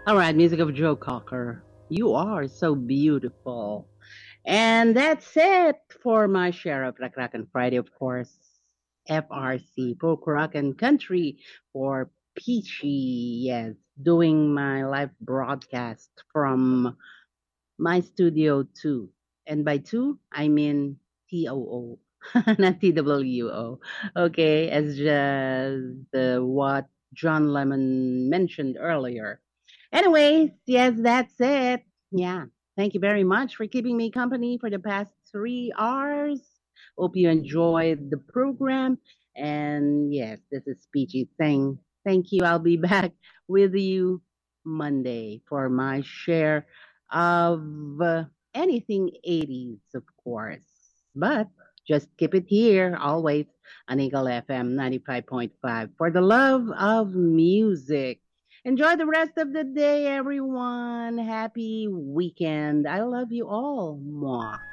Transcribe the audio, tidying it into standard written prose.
All right, music of Joe Cocker. You are so beautiful. And that's it for my share of Rock Rock and Friday, of course. FRC, Folk Rock and Country for Peachy. Yes, doing my live broadcast from my studio too. And by two, I mean TOO, not TWO. Okay, as just what John Lemon mentioned earlier. Anyways, yes, that's it. Yeah. Thank you very much for keeping me company for the past 3 hours. Hope you enjoyed the program. And yes, this is Peachy Thing. Thank you. I'll be back with you Monday for my share of anything 80s, of course. But just keep it here always on Eagle FM 95.5 for the love of music. Enjoy the rest of the day, everyone. Happy weekend. I love you all. Mwah.